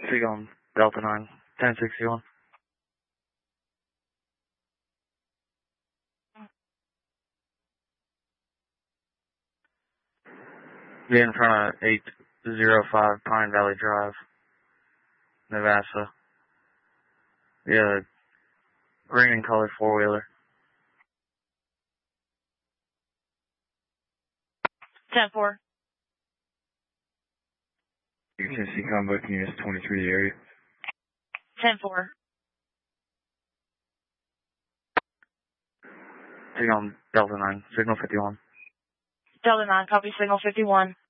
Speak on Delta 9, 1061. Be in front of 805 Pine Valley Drive, Navassa. Yeah, green and colored four-wheeler. 10-4. You can see combo units 23 area. 10-4. Speak on Delta 9, signal 51. Delta 9, copy signal 51.